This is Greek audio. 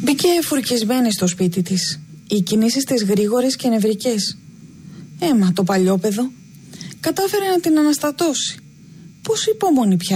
Μπήκε φουρκισμένη στο σπίτι της. Οι κινήσεις της γρήγορες και νευρικές. Έμα το παλιόπαιδο κατάφερε να την αναστατώσει. Πώς υπομονή πια